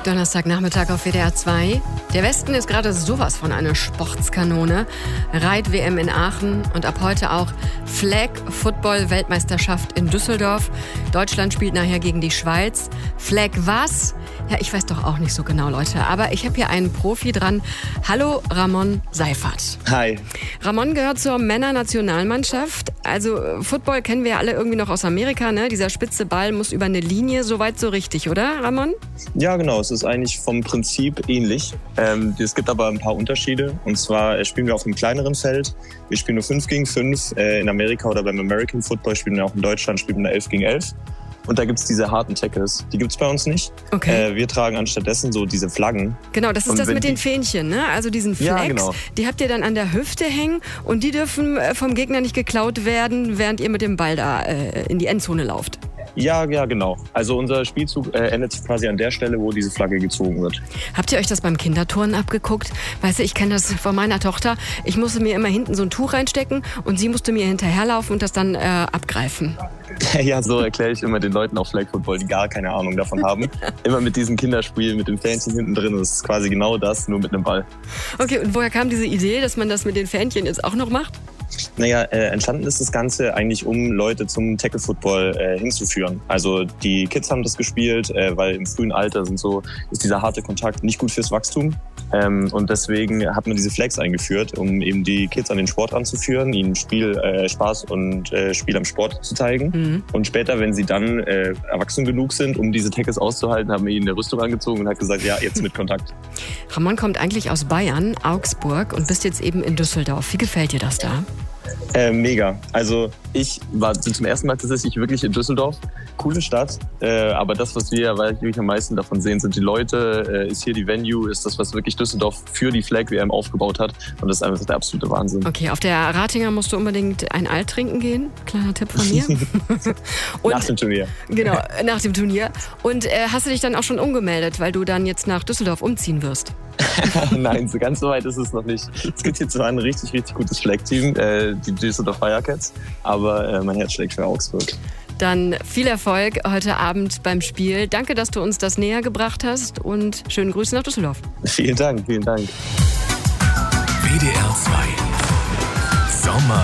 Donnerstagnachmittag auf WDR 2. Der Westen ist gerade sowas von einer Sportskanone. Reit-WM in Aachen und ab heute auch Flag-Football-Weltmeisterschaft in Düsseldorf. Deutschland spielt nachher gegen die Schweiz. Flag was? Ja, ich weiß doch auch nicht so genau, Leute. Aber ich habe hier einen Profi dran. Hallo, Ramon Seiffert. Hi. Ramon gehört zur Männernationalmannschaft. Also Football kennen wir ja alle irgendwie noch aus Amerika, ne? Dieser spitze Ball muss über eine Linie, soweit so richtig, oder, Ramon? Ja, genau. Es ist eigentlich vom Prinzip ähnlich. Es gibt aber ein paar Unterschiede. Und zwar spielen wir auf einem kleineren Feld. Wir spielen nur 5 gegen 5. In Amerika oder beim American Football spielen wir auch in Deutschland, spielen wir 11 gegen 11. Und da gibt's diese harten Tackles. Die gibt's bei uns nicht. Okay. Wir tragen anstattdessen so diese Flaggen. Genau, das ist das mit den Fähnchen, ne? Also diesen Flags. Ja, genau. Die habt ihr dann an der Hüfte hängen und die dürfen vom Gegner nicht geklaut werden, während ihr mit dem Ball da in die Endzone lauft. Ja, genau. Also unser Spielzug endet quasi an der Stelle, wo diese Flagge gezogen wird. Habt ihr euch das beim Kinderturnen abgeguckt? Weißt du, ich kenne das von meiner Tochter. Ich musste mir immer hinten so ein Tuch reinstecken und sie musste mir hinterherlaufen und das dann abgreifen. Ja, so erkläre ich immer den Leuten auf Flag Football, die gar keine Ahnung davon haben. Immer mit diesem Kinderspiel, mit den Fähnchen hinten drin. Das ist quasi genau das, nur mit einem Ball. Okay, und woher kam diese Idee, dass man das mit den Fähnchen jetzt auch noch macht? Naja, entstanden ist das Ganze eigentlich, um Leute zum Tackle-Football hinzuführen. Also die Kids haben das gespielt, weil im frühen Alter ist dieser harte Kontakt nicht gut fürs Wachstum. Und deswegen hat man diese Flags eingeführt, um eben die Kids an den Sport ranzuführen, ihnen Spaß und Spiel am Sport zu zeigen. Mhm. Und später, wenn sie dann erwachsen genug sind, um diese Tackles auszuhalten, haben wir ihnen eine Rüstung angezogen und hat gesagt, ja, jetzt mit Kontakt. Ramon kommt eigentlich aus Bayern, Augsburg, und bist jetzt eben in Düsseldorf. Wie gefällt dir das da? Mega. Also ich war zum ersten Mal tatsächlich wirklich in Düsseldorf. Coole Stadt, aber das, was wir wirklich am meisten davon sehen, sind die Leute, ist hier die Venue, ist das, was wirklich Düsseldorf für die Flag-WM aufgebaut hat. Und das ist einfach der absolute Wahnsinn. Okay, auf der Ratinger musst du unbedingt ein Alt trinken gehen. Kleiner Tipp von mir. Und, nach dem Turnier. Genau, nach dem Turnier. Und hast du dich dann auch schon umgemeldet, weil du dann jetzt nach Düsseldorf umziehen wirst? Nein, so ganz so weit ist es noch nicht. Es gibt hier zwar ein richtig, richtig gutes Flag-Team, die Düsseldorf Firecats, aber mein Herz schlägt für Augsburg. Dann viel Erfolg heute Abend beim Spiel. Danke, dass du uns das näher gebracht hast und schönen Grüße nach Düsseldorf. Vielen Dank, vielen Dank. WDR 2 Sommer